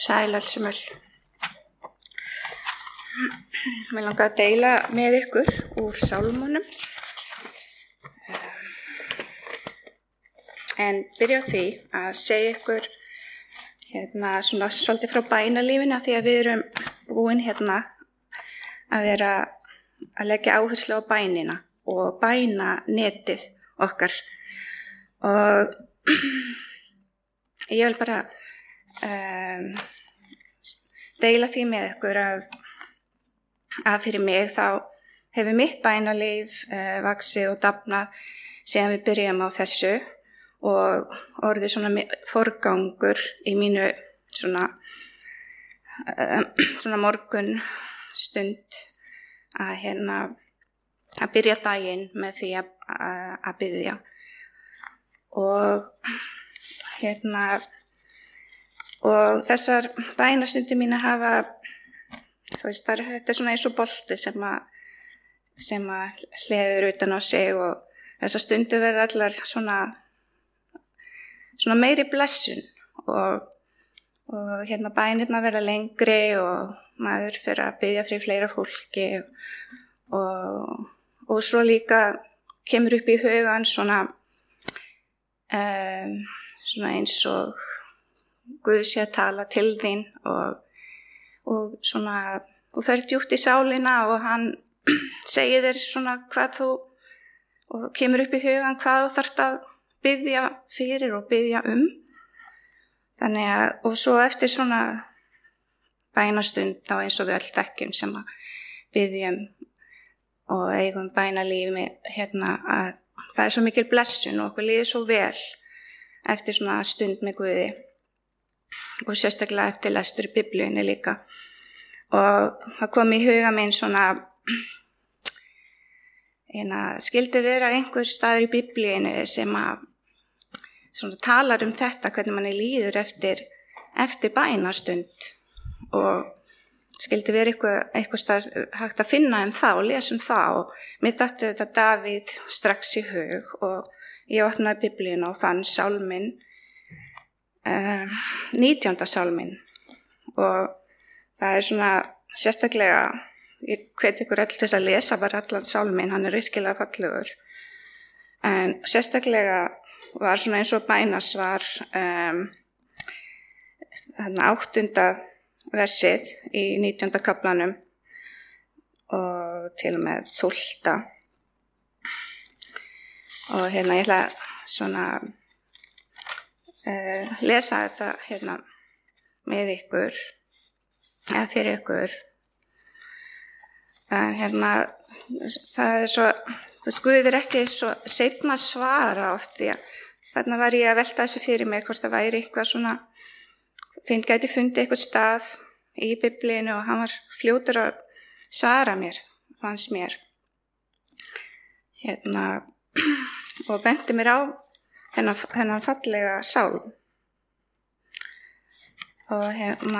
Sæl öll sem öll. Mér langar að deila með ykkur úr sálmunum. En byrja á því að segja ykkur svona svolítið frá bænalífinu, því að við erum búin að vera að leggja áherslu á bænina og bænanetið okkar. Og ég vil bara deila því með ykkur að fyrir mig þá hefur mitt bænalíf vaxið og dafnað síðan við byrjum á þessu og orðið svona forgangur í mínu svona morgun stund að byrja daginn með því að biðja og og þessar bænastundir mínar hafa, þetta svona eins og bolti sem að hleður utan á sig og þessar stundir verða allar svona meiri blessun og bænirnar verða lengri og maður fer að biðja fyrir fleira fólki og svo líka kemur upp í hugan svona eins og Guð sé að tala til þín og svona þú fer djúpt í sálina og hann segir þér svona hvað þú og kemur upp í hugan hvað þú þarft að biðja fyrir og biðja þannig að og svo eftir svona bænastund þá eins og við öll þekkjum sem að biðjum og eigum bænalífi að það er svo mikil blessun og okkur líður svo vel eftir svona stund með Guði og sérstaklega eftir lestur í Biblíunni líka og það kom í huga minn svona skildi vera einhver staður í Biblíunni sem að svona talar þetta hvernig manni líður eftir bænastund og skildi vera eitthvað staður hægt að finna það og lesa það og mér datt þetta Davíð strax í hug og ég opnaði Biblíuna og fann sálminn 19. sálminn og það svona sérstaklega, ég hvet ykkur öll til að lesa bara allan sálminn, hann virkilega fallegur en sérstaklega var svona eins og bænasvar 8. versið í 19. kaflanum og til og með 12. og ég ætla svona lesa þetta með ykkur eða fyrir ykkur það svo Guð ekki svo seinna svara oft því að þarna var ég að velta þessu fyrir mig hvort það væri eitthvað svona gæti fundið eitthvað stað í Biblíunni og hann var fljótur að svara mér fannst mér og benti mér á þennan fallega sálm og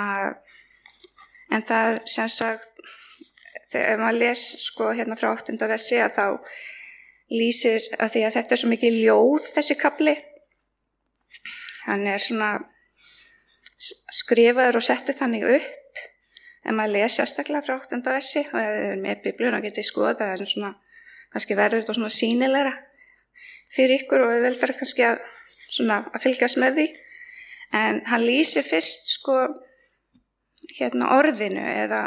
en það sem sagt þegar maður les frá 8. versi að þá lýsir að því að þetta svo mikið ljóð þessi kafli hann svona skrifaður og settur þannig upp en maður les sérstaklega frá 8. versi og ef þið með Biblíuna getið skoða það svona kannski verður þetta svona sýnilegra fyrir ykkur og við veldar kannski að fylgjast með því en hann lýsir fyrst orðinu eða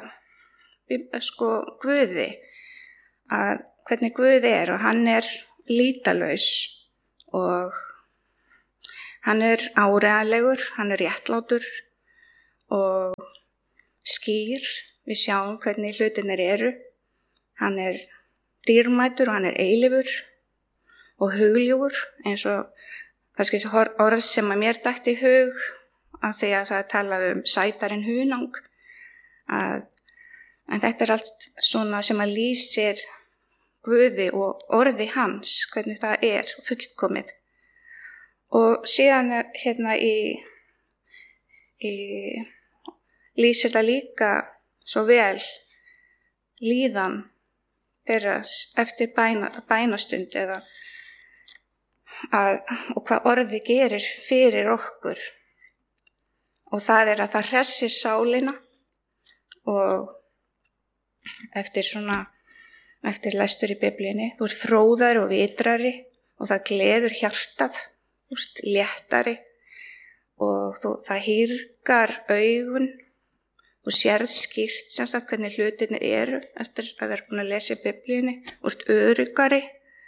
Guði að hvernig Guð og hann lýtalaus og hann áreiðanlegur, hann réttlátur og skýr, við sjáum hvernig hlutirnir eru hann dýrmætur og hann eilífur og hugljúfur eins og kannski orð sem að mér datt í hug af því að það talaði sætarinn hunang en þetta allt svona sem að lýsir Guði og orði hans hvernig það fullkomið og síðan lýsir það líka svo vel líðan þeirra eftir bænastund og hvað orði gerir fyrir okkur og það að það hressir sálina og eftir lestur í Biblíunni, þú fróðari og vitrari og það gleður hjartað, léttari og það hýrgar augun og sérð skýrt sem sagt hvernig hlutirnir eru eftir að vera búin að lesa í Biblíunni, öruggari.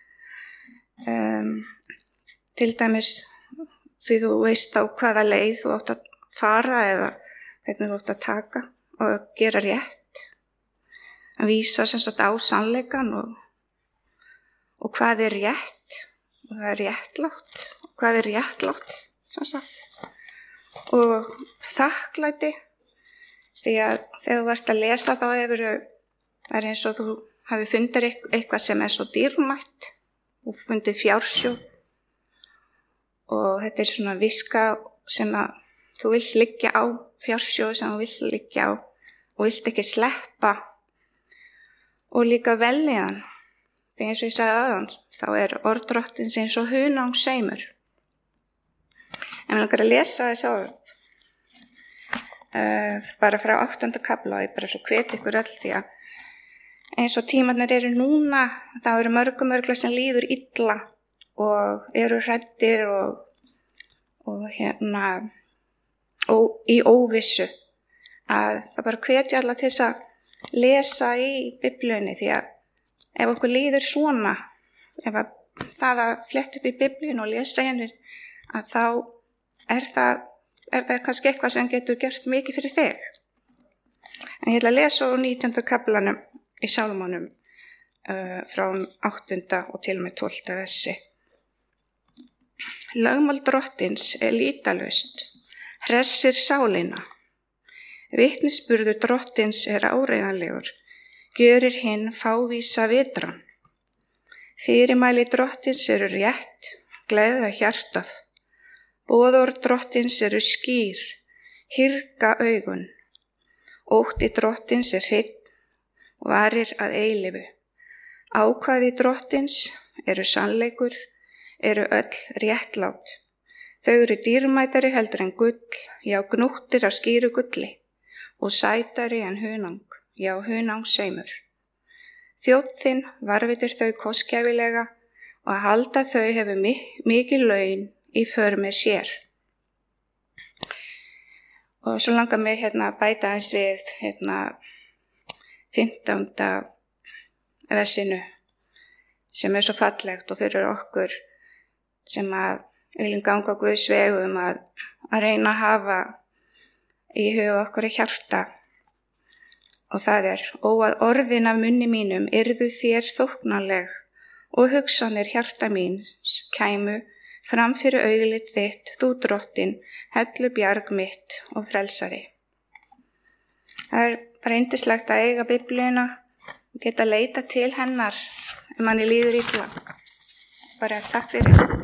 Til dæmis því þú veist á hvaða leið þú átt að fara eða hvernig þú átt að taka og gera rétt. Að vísa sem sagt á sannleikann og hvað rétt og það réttlátt og hvað réttlátt sem sagt og þakklæti því að þegar þú ert að lesa þá það eins og þú hafi fundið eitthvað sem svo dýrmætt og fundið fjársjóð og þetta svona viska sem að þú vilt liggja á, fjársjóð sem þú vilt liggja á og vilt ekki sleppa og líka velliðan. Þegar eins og ég sagði áðan, þá orð Drottins eins og hunangseimur. En mér langar að lesa þessi orð, bara frá 8. kafla og ég bara svo hvet ykkur öll því að eins og tímarnir eru núna, þá eru mörgum sem líður illa og eru hræddir og í óvissu að það bara hvetja alla til þess að lesa í Biblíunni því að ef okkur líður svona, ef að það að fletta upp í Biblíunni og lesa henni að þá það kannski eitthvað sem getur gert mikið fyrir þig. En ég ætla að lesa úr 19. kaflanum í Sálmunum frá 8. og til og með 12. versi. Lögmál Drottins lýtalaust, hressir sálina. Vitnisburður Drottins áreiðanlegur, gjörir hinn fávísa vitran. Fyrirmæli Drottins rétt, gleðja hjartað. Boðorð Drottins skýr, hýrga augun. Ótti Drottins hreinn og varir að eilífu. Ákvæði Drottins sannleikur, öll réttlát. Þau dýrmætari heldur en gull, já gnúttir af skýru gulli. Og sætari en hunang, já hunangseimur. Þjónn þinn varvitir þau kostgæfilega og að halda þau hefur mikil laun í för með sér. Og svo langar mig að bæta aðeins við 15. versinu sem svo fallegt og fyrir okkur sem að viljum ganga Guðs vegum að reyna að hafa í huga okkur hjarta og það ó að orðin af munni mínum yrðu þér þóknanleg og hugsanir hjarta míns kæmu fram fyrir auglið þitt, þú Drottin, hellu bjarg mitt og frelsari. Það bara yndislegt að eiga Biblíuna og geta leita til hennar manni líður illa. Bara takk fyrir.